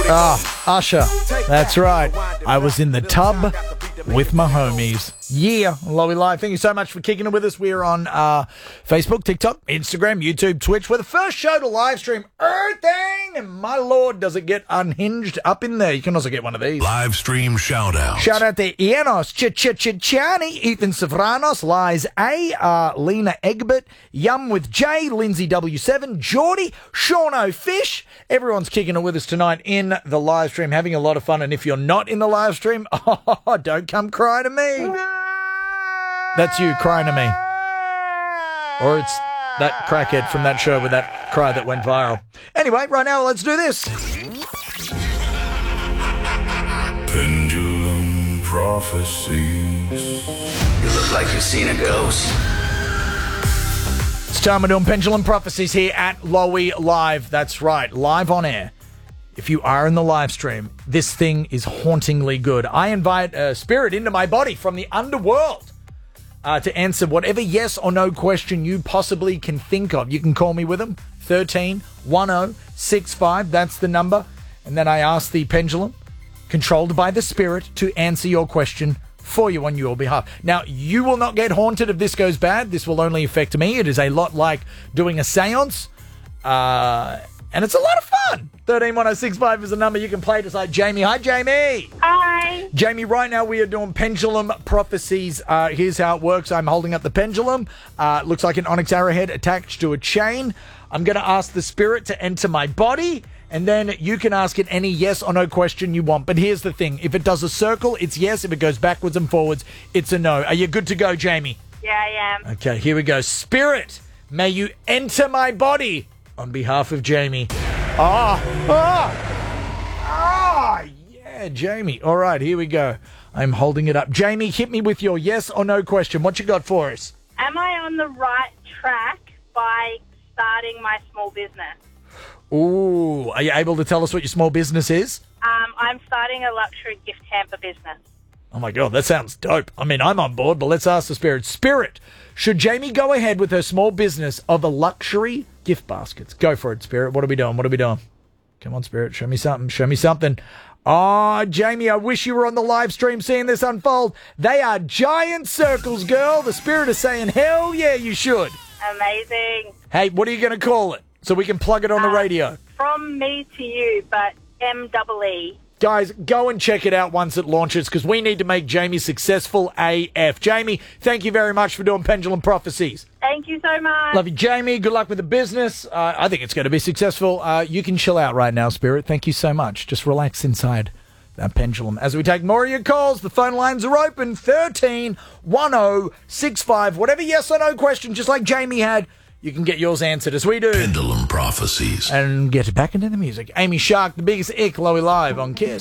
Usher. That's right. I was in the tub with my homies. Yeah, Lowy Live. Thank you so much for kicking it with us. We're on Facebook, TikTok, Instagram, YouTube, Twitch. We're the first show to live stream everything. And my lord, does it get unhinged up in there. You can also get one of these. Live stream shout out. Shout out to Ianos, Chani, Ethan Savranos, Lies A, Lena Egbert, Yum with J, Lindsay W7, Geordie, Sean O'Fish. Everyone's kicking it with us tonight in the live stream, having a lot of fun. And if you're not in the live stream, don't come cry to me. That's you crying to me. Or it's that crackhead from that show with that cry that went viral. Anyway, right now, let's do this. Pendulum prophecies. You look like you've seen a ghost. It's time we're doing Pendulum Prophecies here at Lowy Live. That's right, live on air. If you are in the live stream, this thing is hauntingly good. I invite a spirit into my body from the underworld to answer whatever yes or no question you possibly can think of. You can call me with them, 131065. That's the number. And then I ask the pendulum, controlled by the spirit, to answer your question for you on your behalf. Now, you will not get haunted if this goes bad. This will only affect me. It is a lot like doing a seance. And it's a lot of fun. 131065 is the number. You can play just like Jamie. Hi, Jamie. Hi. Jamie, right now we are doing Pendulum Prophecies. Here's how it works. I'm holding up the pendulum. Looks like an onyx arrowhead attached to a chain. I'm going to ask the spirit to enter my body, and then you can ask it any yes or no question you want. But here's the thing. If it does a circle, it's yes. If it goes backwards and forwards, it's a no. Are you good to go, Jamie? Yeah, I am. Okay, here we go. Spirit, may you enter my body on behalf of Jamie. Yeah, Jamie. All right, here we go. I'm holding it up. Jamie, hit me with your yes or no question. What you got for us? Am I on the right track by starting my small business? Ooh, are you able to tell us what your small business is? I'm starting a luxury gift hamper business. Oh, my God, that sounds dope. I mean, I'm on board, but let's ask the spirit. Spirit, should Jamie go ahead with her small business of a luxury gift baskets? Go for it, Spirit. What are we doing? What are we doing? Come on, Spirit. Show me something. Show me something. Oh, Jamie, I wish you were on the live stream seeing this unfold. They are giant circles, girl. The Spirit is saying, hell yeah, you should. Amazing. Hey, what are you going to call it so we can plug it on the radio? From me to you, but M-double-E. Guys, go and check it out once it launches because we need to make Jamie successful AF. Jamie, thank you very much for doing Pendulum Prophecies. Thank you so much. Love you, Jamie. Good luck with the business. I think it's going to be successful. You can chill out right now, Spirit. Thank you so much. Just relax inside that pendulum. As we take more of your calls, the phone lines are open. 131065. Whatever yes or no question, just like Jamie had, you can get yours answered as we do. Pendulum Prophecies. And get back into the music. Amy Shark, the biggest ick, Lowy Live on Kiss.